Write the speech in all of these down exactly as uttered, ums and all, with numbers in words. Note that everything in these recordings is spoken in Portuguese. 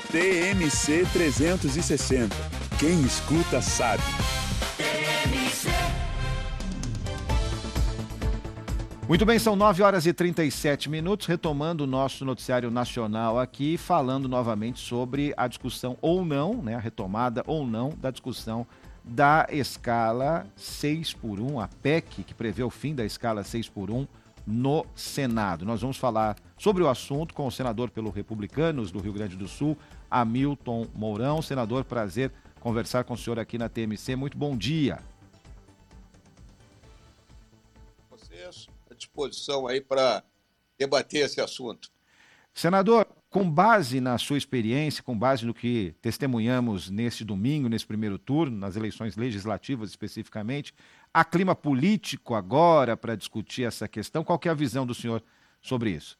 T M C trezentos e sessenta. Quem escuta sabe. Muito bem, são nove horas e trinta e sete minutos, retomando o nosso noticiário nacional aqui, falando novamente sobre a discussão ou não, né, a retomada ou não da discussão da escala seis por um, a P E C, que prevê o fim da escala seis por um no Senado. Nós vamos falar sobre o assunto com o senador pelo Republicanos do Rio Grande do Sul, Hamilton Mourão. Senador, prazer conversar com o senhor aqui na T M C. Muito bom dia. Vocês à disposição aí para debater esse assunto. Senador, com base na sua experiência, com base no que testemunhamos neste domingo, nesse primeiro turno, nas eleições legislativas especificamente, há clima político agora para discutir essa questão? Qual que é a visão do senhor sobre isso?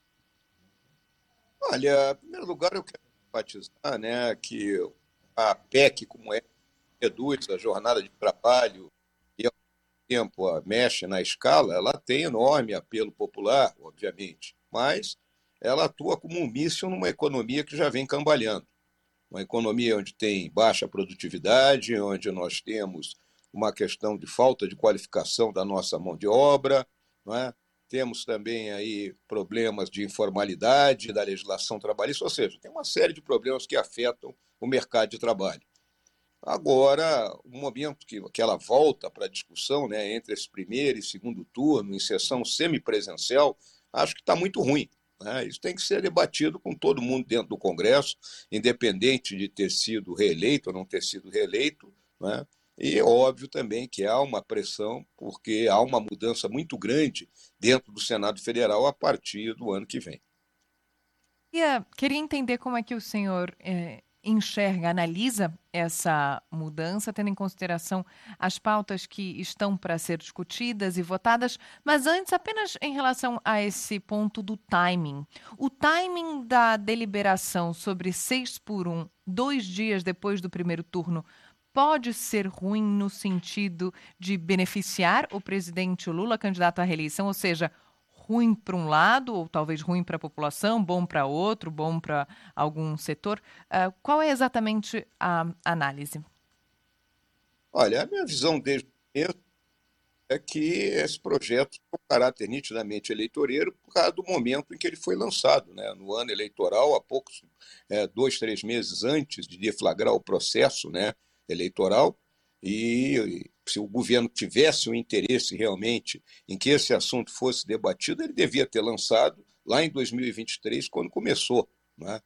Olha, em primeiro lugar eu quero enfatizar, né, que a P E C, como é, reduz a jornada de trabalho e ao mesmo tempo a mexe na escala, ela tem enorme apelo popular, obviamente, mas ela atua como um míssil numa economia que já vem cambaleando. Uma economia onde tem baixa produtividade, onde nós temos uma questão de falta de qualificação da nossa mão de obra, não é? Temos também aí problemas de informalidade da legislação trabalhista, ou seja, tem uma série de problemas que afetam o mercado de trabalho. Agora, o momento que, que ela volta para a discussão, né, entre esse primeiro e segundo turno, em sessão semipresencial, acho que está muito ruim. Né? Isso tem que ser debatido com todo mundo dentro do Congresso, independente de ter sido reeleito ou não ter sido reeleito, né? E é óbvio também que há uma pressão, porque há uma mudança muito grande dentro do Senado Federal a partir do ano que vem. Queria, queria entender como é que o senhor é, enxerga, analisa essa mudança, tendo em consideração as pautas que estão para ser discutidas e votadas, mas antes, apenas em relação a esse ponto do timing. O timing da deliberação sobre seis por um, dois dias depois do primeiro turno, pode ser ruim no sentido de beneficiar o presidente Lula, candidato à reeleição, ou seja, ruim para um lado, ou talvez ruim para a população, bom para outro, bom para algum setor. Uh, qual é exatamente a análise? Olha, a minha visão desde o começo é que esse projeto tem um caráter nitidamente eleitoreiro por causa do momento em que ele foi lançado, né? No ano eleitoral, há poucos, é, dois, três meses antes de deflagrar o processo, né, eleitoral, e se o governo tivesse um interesse realmente em que esse assunto fosse debatido, ele devia ter lançado lá em dois mil e vinte e três, quando começou. Né?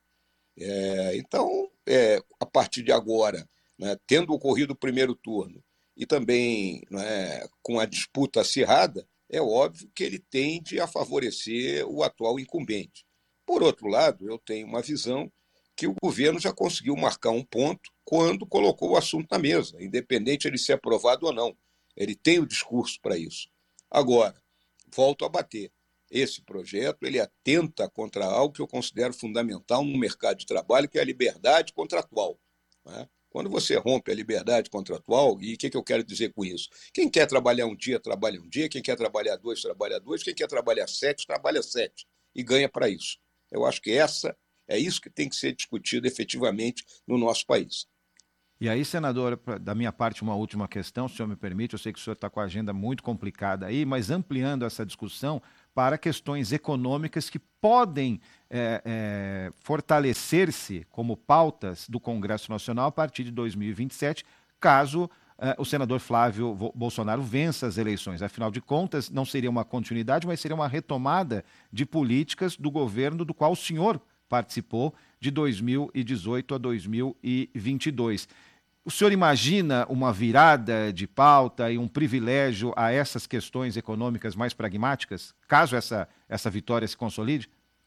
É, então, é, a partir de agora, né, tendo ocorrido o primeiro turno e também, né, com a disputa acirrada, é óbvio que ele tende a favorecer o atual incumbente. Por outro lado, eu tenho uma visão que o governo já conseguiu marcar um ponto quando colocou o assunto na mesa, independente de ele ser aprovado ou não. Ele tem o discurso para isso. Agora, volto a bater. Esse projeto ele atenta contra algo que eu considero fundamental no mercado de trabalho, que é a liberdade contratual. Né? Quando você rompe a liberdade contratual, e o que, que eu quero dizer com isso? Quem quer trabalhar um dia, trabalha um dia, quem quer trabalhar dois, trabalha dois, quem quer trabalhar sete, trabalha sete, e ganha para isso. Eu acho que essa é isso que tem que ser discutido efetivamente no nosso país. E aí, senador, da minha parte, uma última questão, se o senhor me permite, eu sei que o senhor está com a agenda muito complicada aí, mas ampliando essa discussão para questões econômicas que podem é, é, fortalecer-se como pautas do Congresso Nacional a partir de dois mil e vinte e sete, caso é, o senador Flávio Bolsonaro vença as eleições. Afinal de contas, não seria uma continuidade, mas seria uma retomada de políticas do governo do qual o senhor participou de dois mil e dezoito a dois mil e vinte e dois. O senhor imagina uma virada de pauta e um privilégio a essas questões econômicas mais pragmáticas, caso essa, essa vitória se consolide?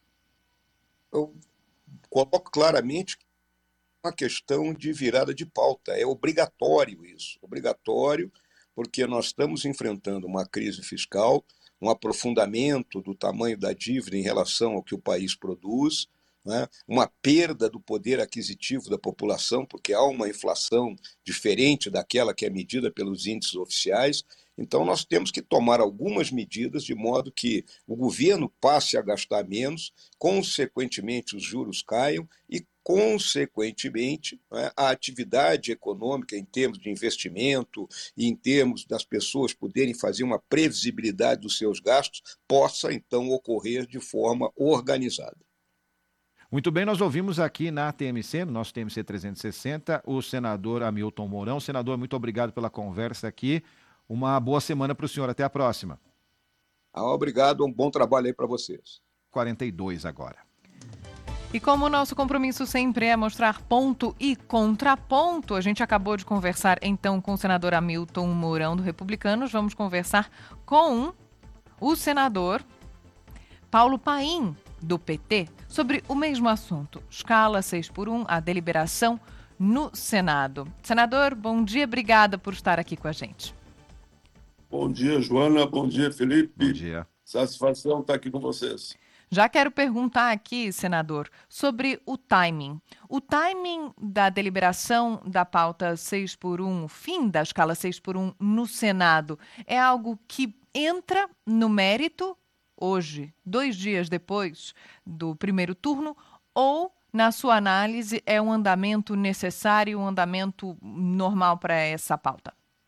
Eu coloco claramente uma questão de virada de pauta. É obrigatório isso, obrigatório, porque nós estamos enfrentando uma crise fiscal, um aprofundamento do tamanho da dívida em relação ao que o país produz, né? Uma perda do poder aquisitivo da população, porque há uma inflação diferente daquela que é medida pelos índices oficiais. Então, nós temos que tomar algumas medidas de modo que o governo passe a gastar menos, consequentemente os juros caiam e consequentemente, né, a atividade econômica em termos de investimento e em termos das pessoas poderem fazer uma previsibilidade dos seus gastos, possa então ocorrer de forma organizada. Muito bem, nós ouvimos aqui na T M C, no nosso T M C trezentos e sessenta, o senador Hamilton Mourão. Senador, muito obrigado pela conversa aqui. Uma boa semana para o senhor. Até a próxima. Ah, obrigado, um bom trabalho aí para vocês. quarenta e dois agora. E como o nosso compromisso sempre é mostrar ponto e contraponto, a gente acabou de conversar então com o senador Hamilton Mourão do Republicanos. Vamos conversar com o senador Paulo Paim, do P T, sobre o mesmo assunto, escala seis por um, a deliberação no Senado. Senador, bom dia, obrigada por estar aqui com a gente. Bom dia, Joana, bom dia, Felipe. Bom dia. Satisfação estar aqui com vocês. Já quero perguntar aqui, senador, sobre o timing. O timing da deliberação da pauta seis por um, o fim da escala seis por um no Senado, é algo que entra no mérito hoje, dois dias depois do primeiro turno, ou, na sua análise, é um andamento necessário, um andamento normal para essa pauta?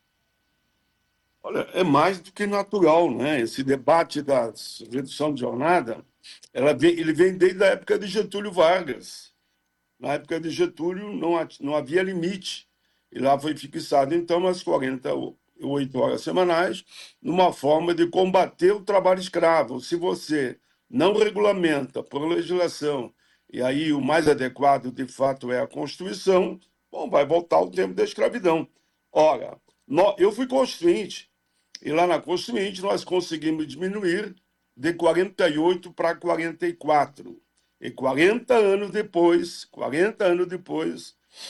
Olha, é mais do que natural, né? Esse debate da redução de jornada, ela vem, ele vem desde a época de Getúlio Vargas. Na época de Getúlio não, não havia limite, e lá foi fixado, então, as quarenta e oito horas semanais, numa forma de combater o trabalho escravo. Se você não regulamenta por legislação, e aí o mais adequado, de fato, é a Constituição, bom, vai voltar o tempo da escravidão. Ora, eu fui constituinte, e lá na Constituinte nós conseguimos diminuir de quarenta e oito para quarenta e quatro. E quarenta anos depois, quarenta anos depois,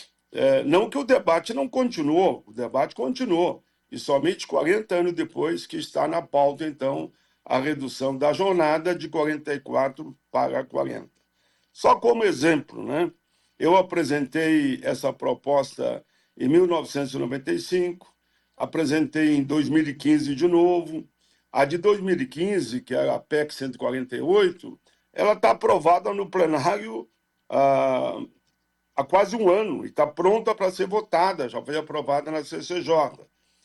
é, não que o debate não continuou, o debate continuou, e somente quarenta anos depois que está na pauta, então, a redução da jornada de quarenta e quatro para quarenta. Só como exemplo, né? Eu apresentei essa proposta em mil novecentos e noventa e cinco, apresentei em dois mil e quinze de novo. A de dois mil e quinze, que é a P E C cento e quarenta e oito, ela está aprovada no plenário ah, há quase um ano e está pronta para ser votada, já foi aprovada na C C J.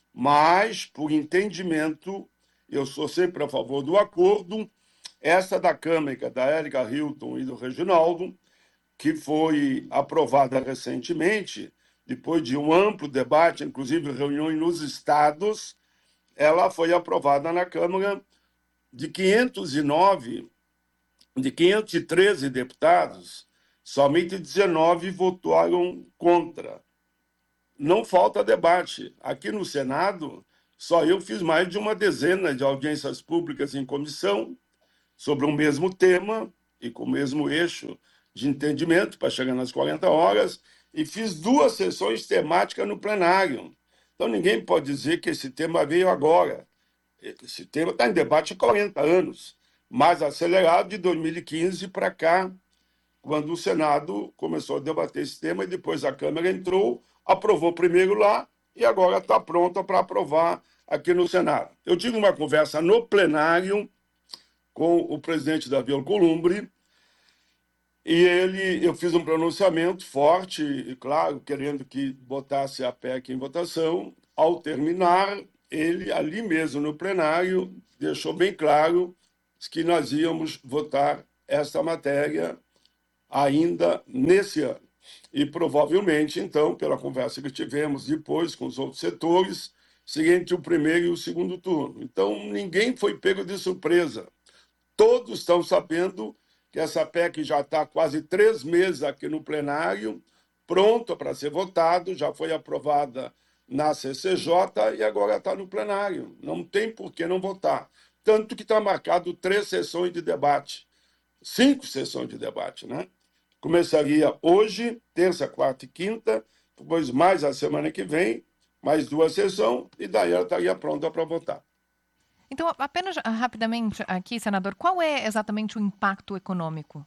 Mas, por entendimento, eu sou sempre a favor do acordo, essa da Câmara, da Érica Hilton e do Reginaldo, que foi aprovada recentemente, depois de um amplo debate, inclusive reuniões nos estados, ela foi aprovada na Câmara de quinhentos e nove, de quinhentos e treze deputados, somente dezenove votaram contra. Não falta debate. Aqui no Senado, só eu fiz mais de uma dezena de audiências públicas em comissão sobre o mesmo tema e com o mesmo eixo de entendimento para chegar nas quarenta horas, e fiz duas sessões temáticas no plenário. Então, ninguém pode dizer que esse tema veio agora. Esse tema está em debate há quarenta anos, mais acelerado de dois mil e quinze para cá, quando o Senado começou a debater esse tema, e depois a Câmara entrou, aprovou primeiro lá, e agora está pronta para aprovar aqui no Senado. Eu tive uma conversa no plenário com o presidente Davi Alcolumbre, e ele, eu fiz um pronunciamento forte, e claro, querendo que botasse a P E C em votação. Ao terminar, ele, ali mesmo no plenário, deixou bem claro que nós íamos votar essa matéria ainda nesse ano. E provavelmente, então, pela conversa que tivemos depois com os outros setores, seria entre o primeiro e o segundo turno. Então, ninguém foi pego de surpresa. Todos estão sabendo que essa P E C já está há quase três meses aqui no plenário, pronta para ser votado, já foi aprovada na C C J e agora está no plenário. Não tem por que não votar. Tanto que está marcado três sessões de debate, cinco sessões de debate, né? Começaria hoje, terça, quarta e quinta, depois mais a semana que vem, mais duas sessões, e daí ela estaria pronta para votar. Então, apenas rapidamente aqui, senador, qual é exatamente o impacto econômico?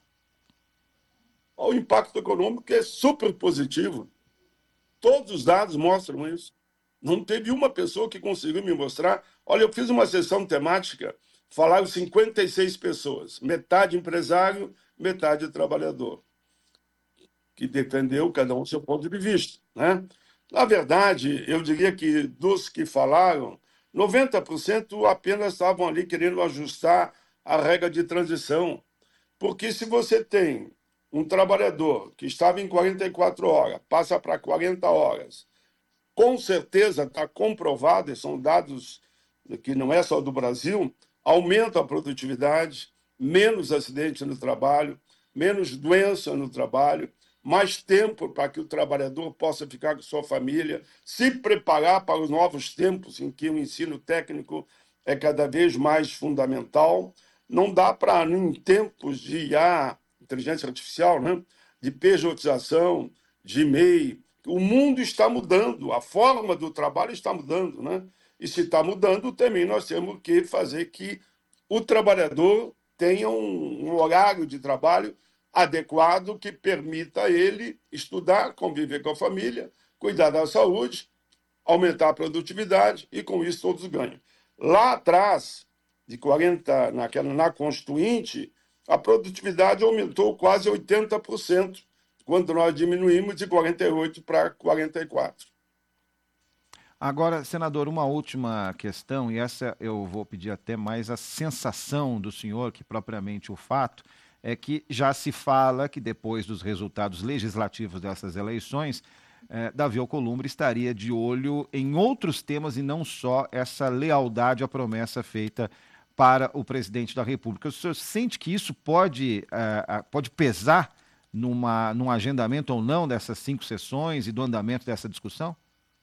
O impacto econômico é super positivo. Todos os dados mostram isso. Não teve uma pessoa que conseguiu me mostrar. Olha, eu fiz uma sessão temática, falaram cinquenta e seis pessoas, metade empresário, metade trabalhador. que defendeu cada um seu ponto de vista, né? Na verdade, eu diria que dos que falaram, noventa por cento apenas estavam ali querendo ajustar a regra de transição. Porque se você tem um trabalhador que estava em quarenta e quatro horas, passa para quarenta horas, com certeza está comprovado, e são dados que não é só do Brasil, aumenta a produtividade, menos acidente no trabalho, menos doença no trabalho, mais tempo para que o trabalhador possa ficar com sua família, se preparar para os novos tempos em que o ensino técnico é cada vez mais fundamental. Não dá para, em tempos de I A, inteligência artificial, né, de pejotização, de E M E I, o mundo está mudando, a forma do trabalho está mudando, né? E se está mudando, também nós temos que fazer que o trabalhador tenha um, um horário de trabalho adequado que permita a ele estudar, conviver com a família, cuidar da saúde, aumentar a produtividade e, com isso, todos ganham. Lá atrás, de quarenta, naquela, na Constituinte, a produtividade aumentou quase oitenta por cento, quando nós diminuímos de quarenta e oito para quarenta e quatro. Agora, senador, uma última questão, e essa eu vou pedir até mais a sensação do senhor, que propriamente o fato, é que já se fala que depois dos resultados legislativos dessas eleições, eh, Davi Alcolumbre estaria de olho em outros temas e não só essa lealdade à promessa feita para o presidente da República. O senhor sente que isso pode, eh, pode pesar numa, num agendamento ou não dessas cinco sessões e do andamento dessa discussão?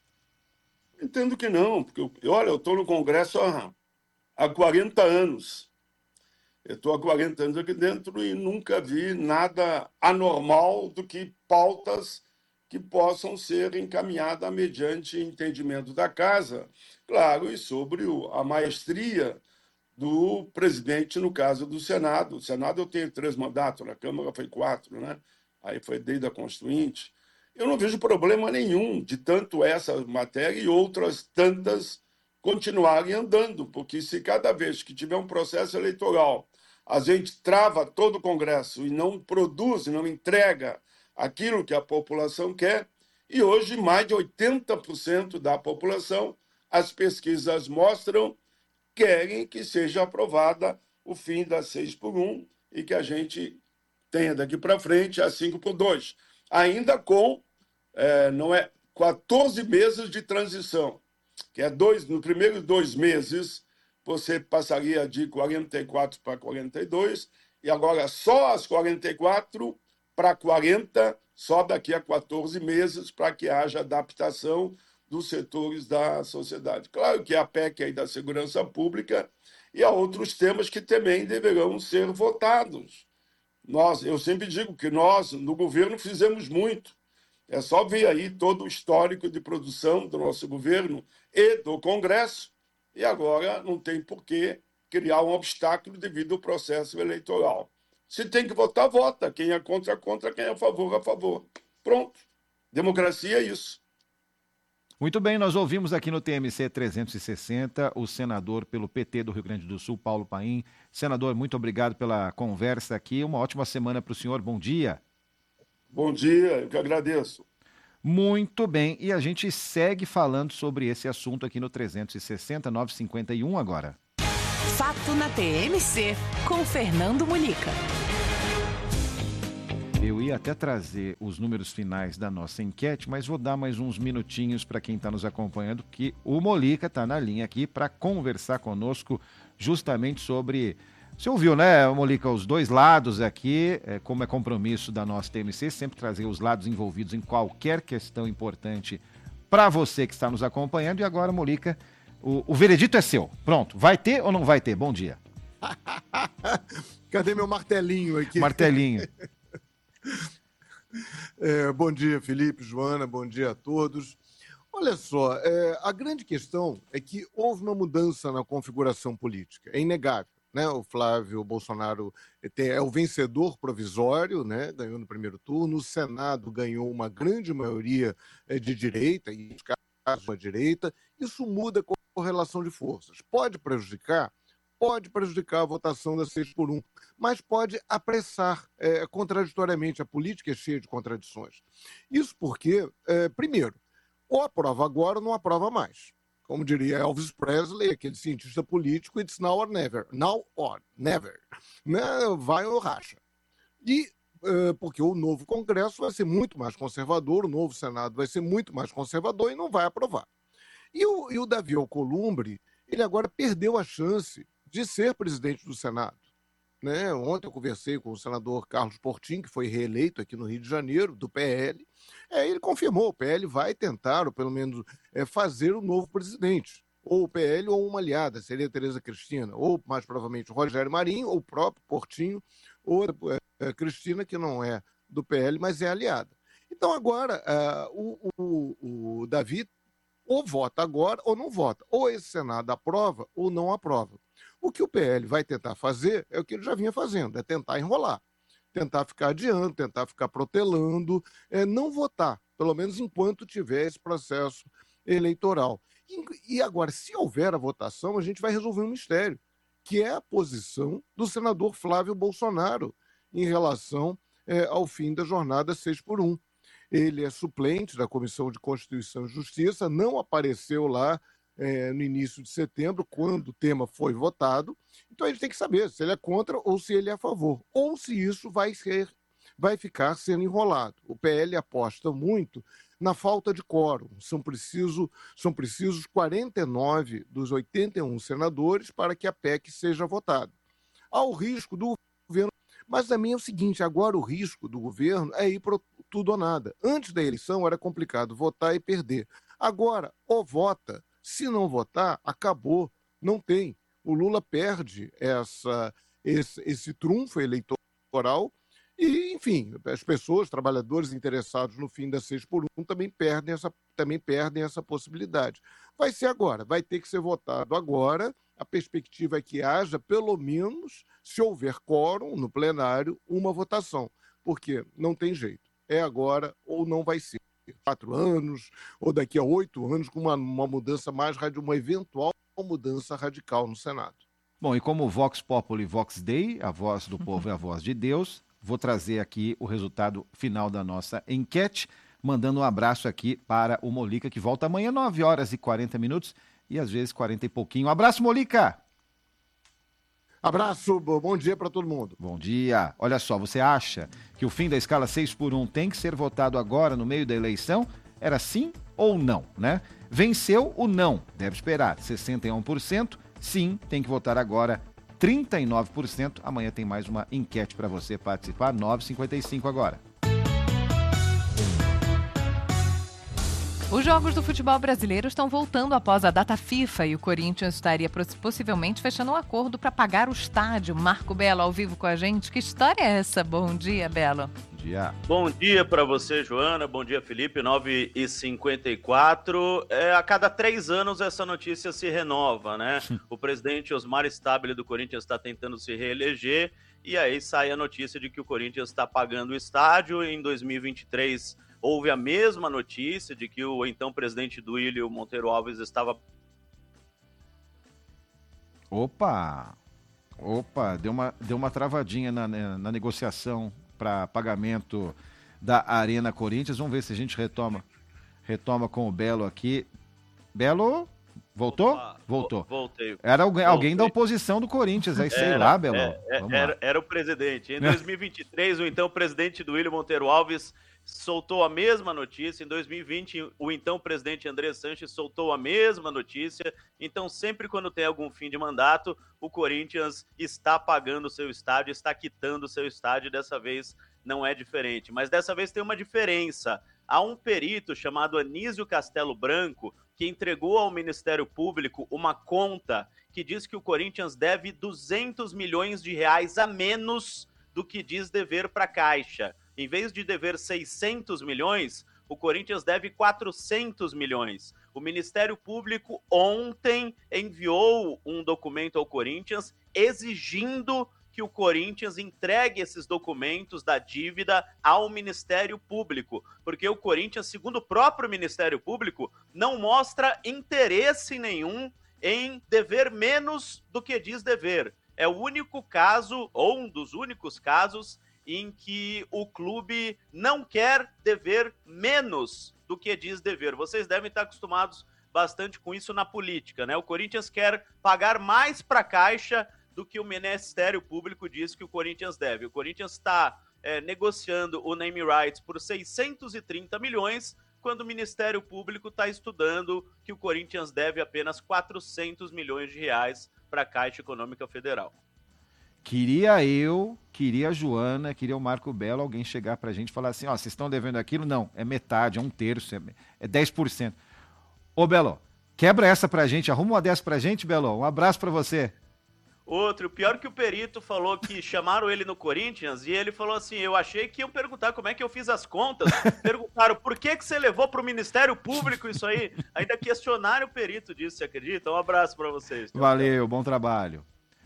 Entendo que não, porque, eu, olha, eu estou no Congresso há, há quarenta anos. Eu estou há quarenta anos aqui dentro e nunca vi nada anormal do que pautas que possam ser encaminhadas mediante entendimento da Casa, claro, e sobre o, a maestria do presidente, no caso do Senado. O Senado eu tenho três mandatos, na Câmara foi quatro, né? Aí foi desde a Constituinte. Eu não vejo problema nenhum de tanto essa matéria e outras tantas continuarem andando, porque se cada vez que tiver um processo eleitoral a gente trava todo o Congresso e não produz, não entrega aquilo que a população quer, e hoje mais de oitenta por cento da população, as pesquisas mostram, querem que seja aprovada o fim da seis por um e que a gente tenha daqui para frente a cinco por dois. Ainda com é, não é, quatorze meses de transição, que é dois, nos primeiros dois meses você passaria de quarenta e quatro para quarenta e dois, e agora só as quarenta e quatro para quarenta, só daqui a quatorze meses, para que haja adaptação dos setores da sociedade. Claro que a P E C aí da segurança pública e há outros temas que também deverão ser votados. Nós, eu sempre digo que nós, no governo, fizemos muito. É só ver aí todo o histórico de produção do nosso governo e do Congresso, e agora não tem por que criar um obstáculo devido ao processo eleitoral. Se tem que votar, vota. Quem é contra, contra. Quem é a favor, a favor. Pronto. Democracia é isso. Muito bem, nós ouvimos aqui no T M C trezentos e sessenta o senador pelo P T do Rio Grande do Sul, Paulo Paim. Senador, muito obrigado pela conversa aqui. Uma ótima semana para o senhor. Bom dia. Bom dia, eu que agradeço. Muito bem, e a gente segue falando sobre esse assunto aqui no trezentos e sessenta, novecentos e cinquenta e um agora. Fato na T M C, com Fernando Mulica. Eu ia até trazer os números finais da nossa enquete, mas vou dar mais uns minutinhos para quem está nos acompanhando, que o Mulica está na linha aqui para conversar conosco justamente sobre... Você ouviu, né, Mulica, os dois lados aqui, é, como é compromisso da nossa T M C, sempre trazer os lados envolvidos em qualquer questão importante para você que está nos acompanhando. E agora, Mulica, o, o veredito é seu. Pronto, vai ter ou não vai ter? Bom dia. Cadê meu martelinho aqui? Martelinho. É, bom dia, Felipe, Joana, bom dia a todos. Olha só, é, a grande questão é que houve uma mudança na configuração política, é inegável. Né? O Flávio Bolsonaro é o vencedor provisório, né? Ganhou no primeiro turno, o Senado ganhou uma grande maioria de direita, e nos casos da direita. Isso muda a correlação de forças. Pode prejudicar? pode prejudicar a votação da seis por um, mas pode apressar é, contraditoriamente. A política é cheia de contradições. Isso porque, é, primeiro, ou aprova agora ou não aprova mais. Como diria Elvis Presley, aquele cientista político, it's now or never. Now or never. Né? Vai ou racha. E uh, porque o novo Congresso vai ser muito mais conservador, o novo Senado vai ser muito mais conservador e não vai aprovar. E o, e o Davi Alcolumbre, ele agora perdeu a chance de ser presidente do Senado. Né? Ontem eu conversei com o senador Carlos Portinho, que foi reeleito aqui no Rio de Janeiro, do P L. É, ele confirmou, o P L vai tentar, ou pelo menos é, fazer o novo presidente. Ou o P L ou uma aliada, seria a Tereza Cristina, ou mais provavelmente o Rogério Marinho, ou o próprio Portinho, ou a, a Cristina, que não é do P L, mas é aliada. Então agora uh, o, o, o Davi ou vota agora ou não vota. Ou esse Senado aprova ou não aprova. O que o P L vai tentar fazer é o que ele já vinha fazendo, é tentar enrolar, tentar ficar adiando, tentar ficar protelando, é, não votar, pelo menos enquanto tiver esse processo eleitoral. E, e agora, se houver a votação, a gente vai resolver um mistério, que é a posição do senador Flávio Bolsonaro em relação é, ao fim da jornada seis por um. Ele é suplente da Comissão de Constituição e Justiça, não apareceu lá é, no início de setembro, quando o tema foi votado. Então a gente tem que saber se ele é contra ou se ele é a favor, ou se isso vai, ser, vai ficar sendo enrolado. O P L aposta muito na falta de quórum. São, preciso, são precisos quarenta e nove dos oitenta e um senadores para que a P E C seja votada. Há o risco do governo, mas também é o seguinte, agora o risco do governo é ir para tudo ou nada. Antes da eleição era complicado votar e perder. Agora, ou vota, se não votar, acabou, não tem. O Lula perde essa, esse, esse trunfo eleitoral e, enfim, as pessoas, trabalhadores interessados no fim da seis por um também perdem essa, também perdem essa possibilidade. Vai ser agora, vai ter que ser votado agora. A perspectiva é que haja, pelo menos, se houver quórum no plenário, uma votação, porque não tem jeito. É agora ou não vai ser. Quatro anos ou daqui a oito anos com uma, uma mudança mais radical, uma eventual mudança radical no Senado. Bom, e como Vox Populi Vox Dei, a voz do povo é a voz de Deus, vou trazer aqui o resultado final da nossa enquete, mandando um abraço aqui para o Molica, que volta amanhã, nove horas e quarenta minutos, e às vezes quarenta e pouquinho. Um abraço, Molica! Abraço, bom dia para todo mundo. Bom dia. Olha só, você acha que o fim da escala seis por um tem que ser votado agora, no meio da eleição? Era sim ou não, né? Venceu o não, deve esperar, sessenta e um por cento. Sim, tem que votar agora, trinta e nove por cento. Amanhã tem mais uma enquete para você participar, nove e cinquenta e cinco agora. Os jogos do futebol brasileiro estão voltando após a data FIFA e o Corinthians estaria possivelmente fechando um acordo para pagar o estádio. Marco Belo ao vivo com a gente. Que história é essa? Bom dia, Belo. Bom dia. Bom dia para você, Joana. Bom dia, Felipe. nove e cinquenta e quatro. É, a cada três anos essa notícia se renova, né? O presidente Osmar Stabile do Corinthians está tentando se reeleger e aí sai a notícia de que o Corinthians está pagando o estádio. Em dois mil e vinte e três houve a mesma notícia de que o então presidente Duílio Monteiro Alves estava... Opa! Opa, deu uma, deu uma travadinha na, na negociação para pagamento da Arena Corinthians. Vamos ver se a gente retoma, retoma com o Belo aqui. Belo, voltou? Opa, Voltou. Voltei. Era alguém, Voltei. alguém da oposição do Corinthians, aí sei Era, lá, Belo. é, é, era, era o presidente. Em dois mil e vinte e três, o então presidente Duílio Monteiro Alves soltou a mesma notícia. Em dois mil e vinte, o então presidente André Sanches soltou a mesma notícia. Então, sempre quando tem algum fim de mandato, o Corinthians está pagando o seu estádio, está quitando o seu estádio. Dessa vez não é diferente. Mas dessa vez tem uma diferença. Há um perito chamado Anísio Castelo Branco que entregou ao Ministério Público uma conta que diz que o Corinthians deve duzentos milhões de reais a menos do que diz dever para a Caixa. Em vez de dever seiscentos milhões, o Corinthians deve quatrocentos milhões. O Ministério Público ontem enviou um documento ao Corinthians exigindo que o Corinthians entregue esses documentos da dívida ao Ministério Público, porque o Corinthians, segundo o próprio Ministério Público, não mostra interesse nenhum em dever menos do que diz dever. É o único caso, ou um dos únicos casos, em que o clube não quer dever menos do que diz dever. Vocês devem estar acostumados bastante com isso na política, né? O Corinthians quer pagar mais para a Caixa do que o Ministério Público diz que o Corinthians deve. O Corinthians está é, negociando o name rights por seiscentos e trinta milhões, quando o Ministério Público está estudando que o Corinthians deve apenas quatrocentos milhões de reais para a Caixa Econômica Federal. Queria eu, queria a Joana, queria o Marco Belo, alguém chegar para a gente e falar assim, ó, vocês estão devendo aquilo? Não, é metade, é um terço, é, é dez por cento. Ô, Belo, quebra essa pra gente, arruma uma dessa pra gente, Belo. Um abraço pra você. Outro, pior que o perito falou que chamaram ele no Corinthians e ele falou assim, eu achei que iam perguntar como é que eu fiz as contas. Perguntaram, por que que você levou pro Ministério Público isso aí? Ainda questionaram o perito disso, você acredita? Um abraço pra vocês. Valeu, bom trabalho.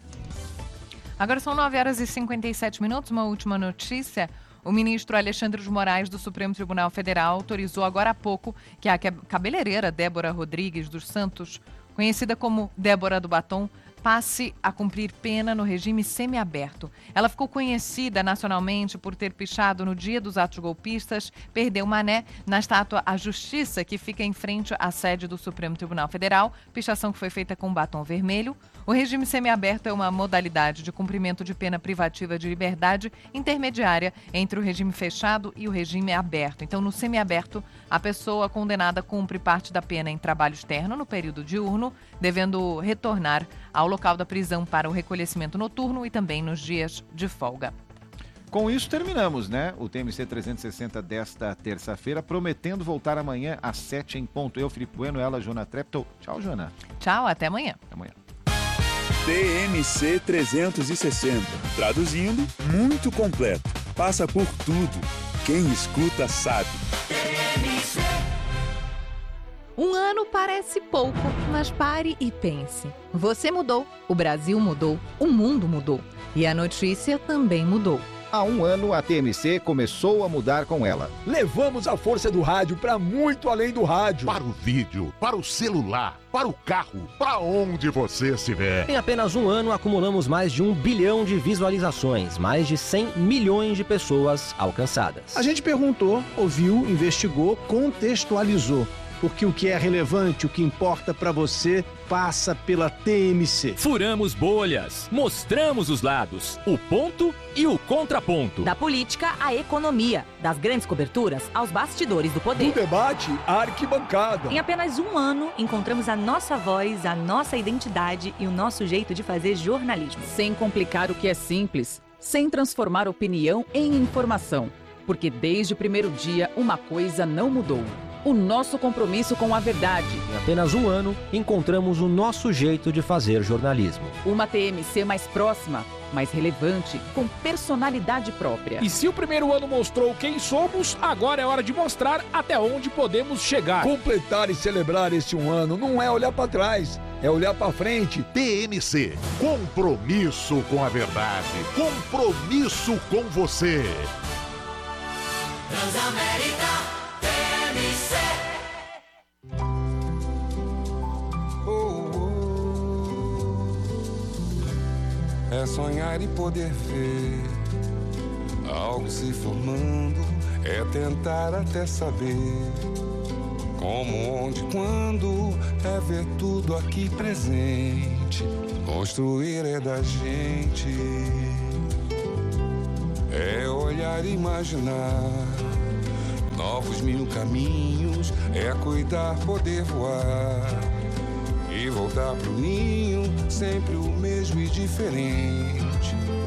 Agora são nove horas e cinquenta e sete minutos, uma última notícia. O ministro Alexandre de Moraes, do Supremo Tribunal Federal, autorizou agora há pouco que a cabeleireira Débora Rodrigues dos Santos, conhecida como Débora do Batom, passe a cumprir pena no regime semiaberto. Ela ficou conhecida nacionalmente por ter pichado no dia dos atos golpistas, perdeu Mané na estátua A Justiça, que fica em frente à sede do Supremo Tribunal Federal, pichação que foi feita com batom vermelho. O regime semiaberto é uma modalidade de cumprimento de pena privativa de liberdade intermediária entre o regime fechado e o regime aberto. Então, no semiaberto, a pessoa condenada cumpre parte da pena em trabalho externo no período diurno, devendo retornar ao local da prisão para o recolhimento noturno e também nos dias de folga. Com isso terminamos, né? O T M C trezentos e sessenta desta terça-feira, prometendo voltar amanhã às sete em ponto. Eu, Felipe Bueno, ela, Joana Treptow. Tchau, Joana. Tchau, até amanhã. Até amanhã. T M C trezentos e sessenta. Traduzindo, muito completo. Passa por tudo. Quem escuta sabe. Um ano parece pouco, mas pare e pense. Você mudou, o Brasil mudou, o mundo mudou. E a notícia também mudou. Há um ano, a T M C começou a mudar com ela. Levamos a força do rádio para muito além do rádio. Para o vídeo, para o celular, para o carro, para onde você estiver. Em apenas um ano, acumulamos mais de um bilhão de visualizações, mais de cem milhões de pessoas alcançadas. A gente perguntou, ouviu, investigou, contextualizou. Porque o que é relevante, o que importa para você, passa pela T M C. Furamos bolhas, mostramos os lados, o ponto e o contraponto. Da política à economia, das grandes coberturas aos bastidores do poder. Do debate à arquibancada. Em apenas um ano, encontramos a nossa voz, a nossa identidade e o nosso jeito de fazer jornalismo. Sem complicar o que é simples, sem transformar opinião em informação. Porque desde o primeiro dia, uma coisa não mudou. O nosso compromisso com a verdade. Em apenas um ano, encontramos o nosso jeito de fazer jornalismo. Uma T M C mais próxima, mais relevante, com personalidade própria. E se o primeiro ano mostrou quem somos, agora é hora de mostrar até onde podemos chegar. Completar e celebrar esse um ano não é olhar para trás, é olhar para frente. T M C, compromisso com a verdade, compromisso com você. Transamérica. É sonhar e poder ver algo se formando, é tentar até saber como, onde, quando, é ver tudo aqui presente. Construir é da gente, é olhar e imaginar novos mil caminhos, é cuidar, poder voar e voltar pro ninho, sempre o mesmo e diferente.